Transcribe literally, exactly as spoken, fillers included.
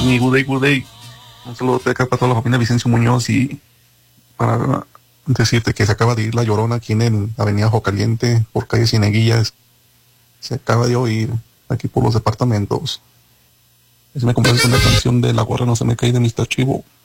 Mi good day, good day. Un saludo de acá para toda la familia Vicencio Muñoz y para decirte que se acaba de ir La Llorona aquí en Avenida Ojo Caliente por calle Cieneguillas. Se acaba de oír aquí por los departamentos. Es me complace con la canción de La gorra no se me cae de mister Chivo.